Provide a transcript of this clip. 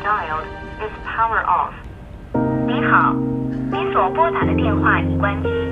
dialed is power off。您好，您所拨打的电话已关机。